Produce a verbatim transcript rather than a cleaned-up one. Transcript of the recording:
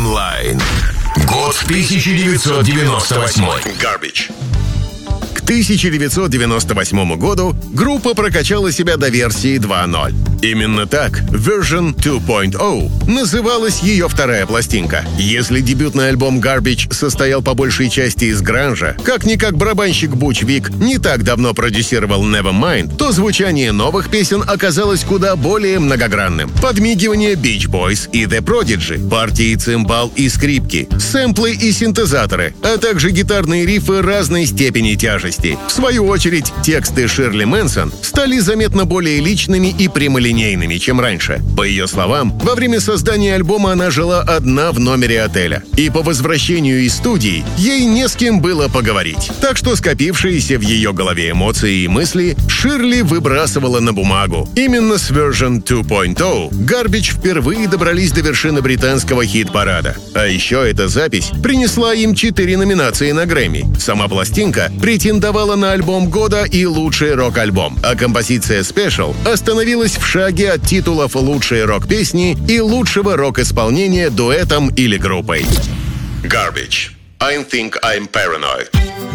Таймлайн. Год тысяча девятьсот девяносто восьмой. Garbage. К тысяча девятьсот девяносто восьмому году группа прокачала себя до версии два ноль. Именно так, Version два ноль, называлась ее вторая пластинка. Если дебютный альбом Garbage состоял по большей части из гранжа, как-никак барабанщик Буч Вик не так давно продюсировал Nevermind, то звучание новых песен оказалось куда более многогранным. Подмигивание Beach Boys и The Prodigy, партии цимбал и скрипки, сэмплы и синтезаторы, а также гитарные рифы разной степени тяжести. В свою очередь, тексты Ширли Мэнсон стали заметно более личными и прямолинейными, чем раньше. По ее словам, во время создания альбома она жила одна в номере отеля, и по возвращению из студии ей не с кем было поговорить. Так что скопившиеся в ее голове эмоции и мысли Ширли выбрасывала на бумагу. Именно с Version два ноль Garbage впервые добрались до вершины британского хит-парада. А еще эта запись принесла им четыре номинации на Грэмми. Сама пластинка претендовала на альбом года и лучший рок-альбом, а композиция Special остановилась в шаге от титулов лучшей рок-песни и лучшего рок-исполнения дуэтом или группой. Garbage. I think I'm paranoid.